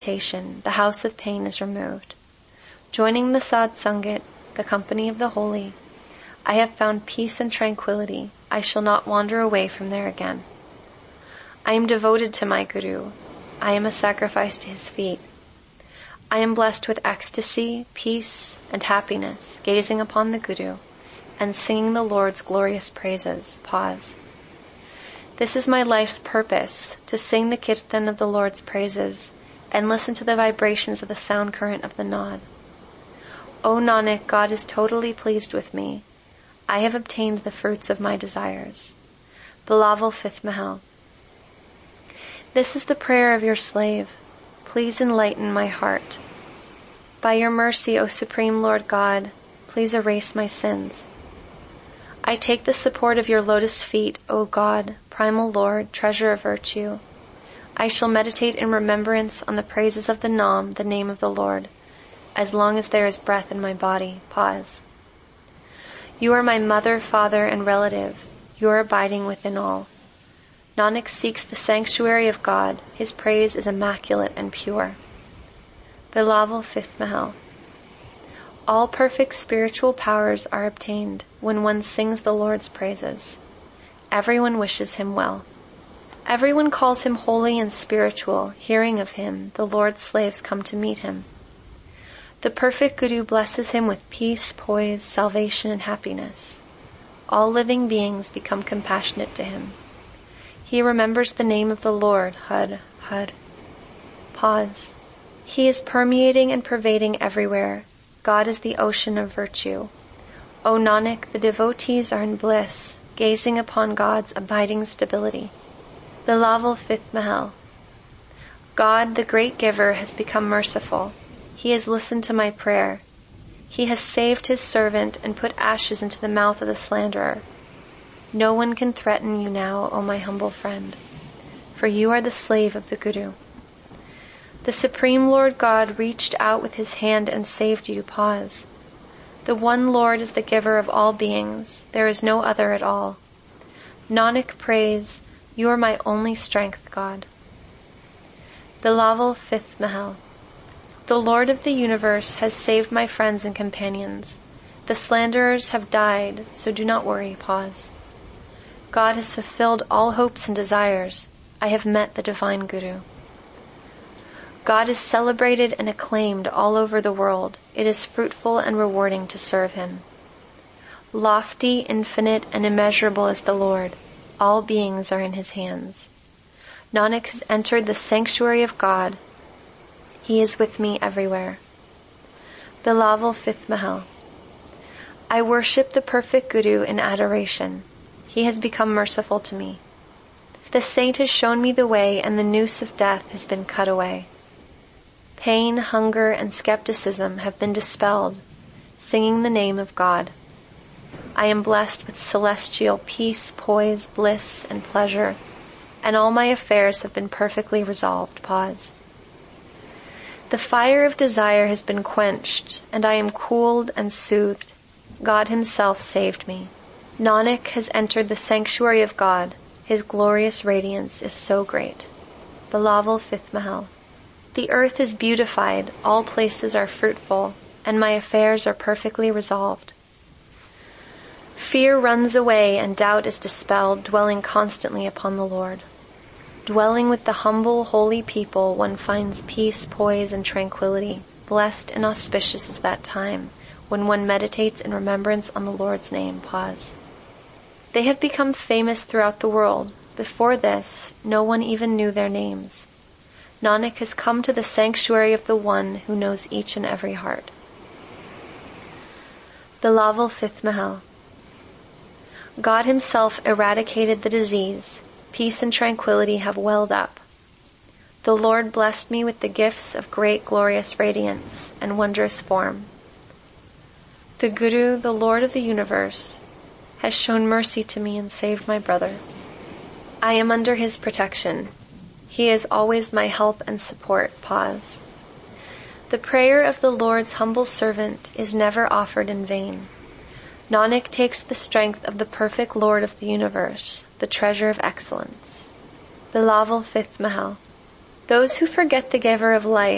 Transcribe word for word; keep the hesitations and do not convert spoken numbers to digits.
the house of pain is removed. Joining the Sad Sangat, the company of the holy, I have found peace and tranquility. I shall not wander away from there again. I am devoted to my Guru. I am a sacrifice to his feet. I am blessed with ecstasy, peace, and happiness, gazing upon the Guru and singing the Lord's glorious praises. Pause. This is my life's purpose, to sing the kirtan of the Lord's praises and listen to the vibrations of the sound current of the Naad. O Nanak, God is totally pleased with me. I have obtained the fruits of my desires. Bilawal Fifth Mahal. This is the prayer of your slave. Please enlighten my heart. By your mercy, O Supreme Lord God, please erase my sins. I take the support of your lotus feet, O God, primal Lord, treasure of virtue. I shall meditate in remembrance on the praises of the Nam, the name of the Lord, as long as there is breath in my body. Pause. You are my mother, father, and relative. You are abiding within all. Nanak seeks the sanctuary of God. His praise is immaculate and pure. Bilawal Fifth Mahal. All perfect spiritual powers are obtained when one sings the Lord's praises. Everyone wishes him well. Everyone calls him holy and spiritual. Hearing of him, the Lord's slaves come to meet him. The perfect Guru blesses him with peace, poise, salvation, and happiness. All living beings become compassionate to him. He remembers the name of the Lord, Har, Har. Pause. He is permeating and pervading everywhere. God is the ocean of virtue. O Nanak, the devotees are in bliss, gazing upon God's abiding stability. Bilawal Fifth Mahal. God, the great giver, has become merciful. He has listened to my prayer. He has saved his servant and put ashes into the mouth of the slanderer. No one can threaten you now, O my humble friend, for you are the slave of the Guru. The Supreme Lord God reached out with his hand and saved you. Pause. The one Lord is the giver of all beings. There is no other at all. Nanak prays, you are my only strength, God. Bilawal Fifth Mahal. The Lord of the universe has saved my friends and companions. The slanderers have died, so do not worry. Pause. God has fulfilled all hopes and desires. I have met the divine Guru. God is celebrated and acclaimed all over the world. It is fruitful and rewarding to serve him. Lofty, infinite, and immeasurable is the Lord. All beings are in his hands. Nanak has entered the sanctuary of God. He is with me everywhere. Bilawal Fifth Mahal. I worship the perfect Guru in adoration. He has become merciful to me. The saint has shown me the way, and the noose of death has been cut away. Pain, hunger, and skepticism have been dispelled, singing the name of God. I am blessed with celestial peace, poise, bliss, and pleasure, and all my affairs have been perfectly resolved. Pause. The fire of desire has been quenched, and I am cooled and soothed. God himself saved me. Nanak has entered the sanctuary of God. His glorious radiance is so great. Bilawal Fifth Mahal. The earth is beautified, all places are fruitful, and my affairs are perfectly resolved. Fear runs away and doubt is dispelled, dwelling constantly upon the Lord. Dwelling with the humble, holy people, one finds peace, poise, and tranquility. Blessed and auspicious is that time when one meditates in remembrance on the Lord's name. Pause. They have become famous throughout the world. Before this, no one even knew their names. Nanak has come to the sanctuary of the one who knows each and every heart. Bilawal Fifth Mahal. God himself eradicated the disease. Peace and tranquility have welled up. The Lord blessed me with the gifts of great glorious radiance and wondrous form. The Guru, the Lord of the universe, has shown mercy to me and saved my brother. I am under his protection. He is always my help and support. Pause. The prayer of the Lord's humble servant is never offered in vain. Nanak takes the strength of the perfect Lord of the universe, the treasure of excellence. Bilawal Fifth Mahal. Those who forget the giver of life